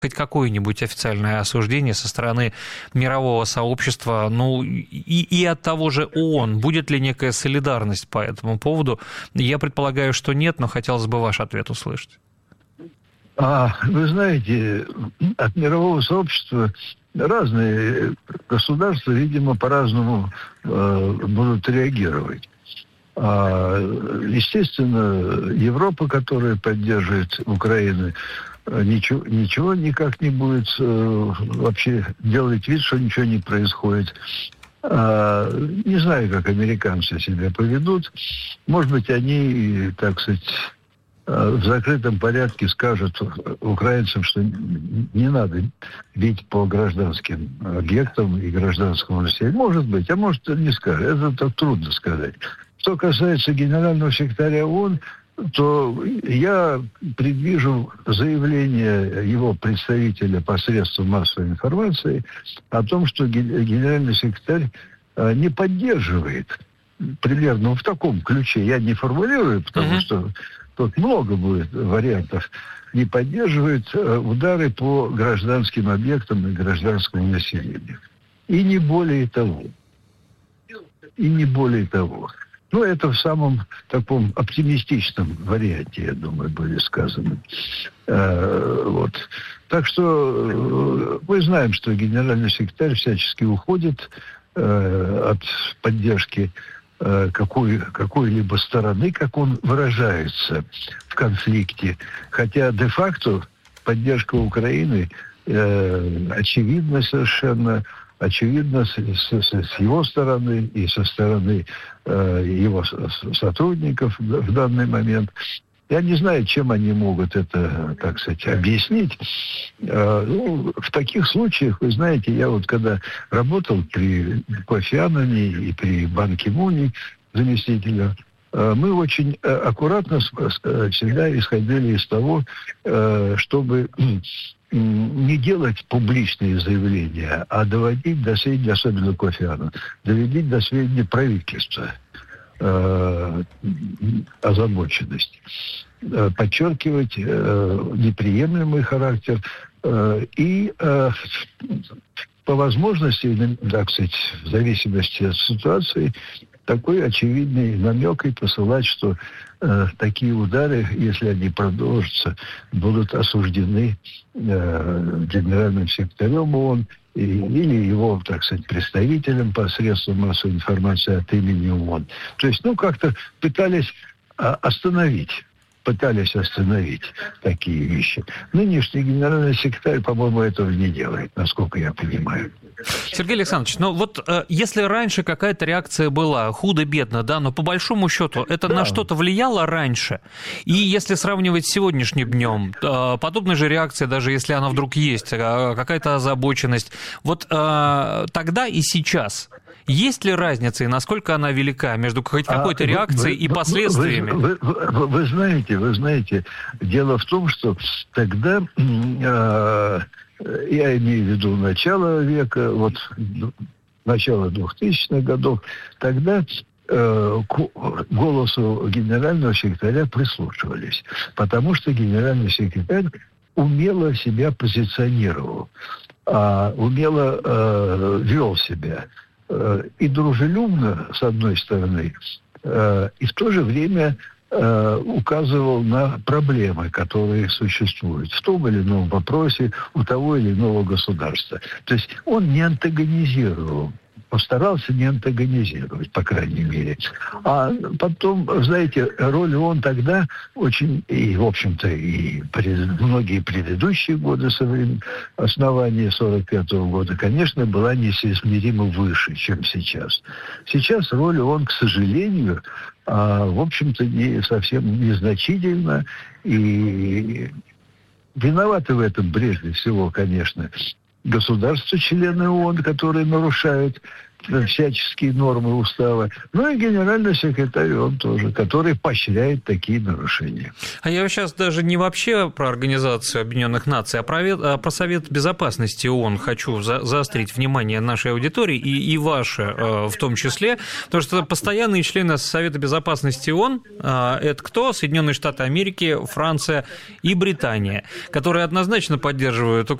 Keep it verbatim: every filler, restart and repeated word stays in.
хоть какое-нибудь официальное осуждение со стороны мирового сообщества, ну, и, и от того же ООН? Будет ли некая солидарность по этому поводу? Я предполагаю, что нет, но хотелось бы ваш ответ услышать. А, вы знаете, от мирового сообщества разные государства, видимо, по-разному э, будут реагировать. А, естественно, Европа, которая поддерживает Украину, Ничего, ничего никак не будет э, вообще делать вид, что ничего не происходит. А, не знаю, как американцы себя поведут. Может быть, они, так сказать, в закрытом порядке скажут украинцам, что не надо бить по гражданским объектам и гражданскому населению. Может быть, а может не скажут. Это так трудно сказать. Что касается генерального секретаря ООН, то я предвижу заявление его представителя посредством массовой информации о том, что генеральный секретарь не поддерживает, примерно в таком ключе, я не формулирую, потому mm-hmm. что тут много будет вариантов, не поддерживает удары по гражданским объектам и гражданскому населению. И не более того. И не более того. Ну, это в самом таком оптимистичном варианте, я думаю, будет сказано. Э, вот. Так что э, мы знаем, что генеральный секретарь всячески уходит э, от поддержки э, какой, какой-либо стороны, как он выражается в конфликте. Хотя де-факто поддержка Украины э, очевидна совершенно. Очевидно, с, с, с его стороны и со стороны э, его сотрудников в данный момент. Я не знаю, чем они могут это, так сказать, объяснить. Э, ну, в таких случаях, вы знаете, я вот когда работал при Кофи Аннане и при Бан Ки-муне, заместителя, э, мы очень э, аккуратно э, всегда исходили из того, э, чтобы не делать публичные заявления, а доводить до сведения, особенно Кофи Аннан, доводить до сведения правительства э, озабоченность, э, подчеркивать э, неприемлемый характер э, и э, по возможности, так сказать, в зависимости от ситуации, такой очевидный намек и посылать, что э, такие удары, если они продолжатся, будут осуждены э, генеральным секретарем ООН и, или его, так сказать, представителем посредством массовой информации от имени ООН. То есть, ну, как-то пытались а, остановить. пытались остановить такие вещи. Нынешний генеральный секретарь, по-моему, этого не делает, насколько я понимаю. Сергей Александрович, ну вот э, если раньше какая-то реакция была худо-бедно, да, но по большому счету это да. на что-то влияло раньше, и если сравнивать с сегодняшним днем, э, подобная же реакция, даже если она вдруг есть, э, какая-то озабоченность, вот э, тогда и сейчас... Есть ли разница и насколько она велика между хоть какой-то а, реакцией вы, и последствиями? Вы, вы, вы, вы знаете, вы знаете, дело в том, что тогда, э, я имею в виду начало века, вот начало двухтысячных годов, тогда э, к голосу генерального секретаря прислушивались, потому что генеральный секретарь умело себя позиционировал, а, умело э, вел себя. И дружелюбно, с одной стороны, и в то же время указывал на проблемы, которые существуют в том или ином вопросе у того или иного государства. То есть он не антагонизировал, постарался не антагонизировать, по крайней мере. А потом, знаете, роль ООН тогда очень, и, в общем-то, и пред, многие предыдущие годы со времени основания сорок пятого года, конечно, была несоизмеримо выше, чем сейчас. Сейчас роль ООН, к сожалению, а, в общем-то, не, совсем незначительна. И виноваты в этом, прежде всего, конечно, государства-члены ООН, которые нарушают всяческие нормы устава. Ну и генеральный секретарь, он тоже, который поощряет такие нарушения. А я сейчас даже не вообще про Организацию Объединенных Наций, а про, а про Совет Безопасности ООН хочу за, заострить внимание нашей аудитории и, и ваше э, в том числе, потому что постоянные члены Совета Безопасности ООН э, это кто? Соединенные Штаты Америки, Франция и Британия, которые однозначно поддерживают